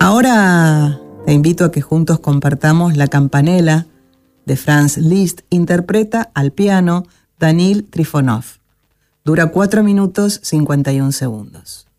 Ahora te invito a que juntos compartamos La Campanella de Franz Liszt. Interpreta al piano Danil Trifonov. Dura 4 minutos 51 segundos.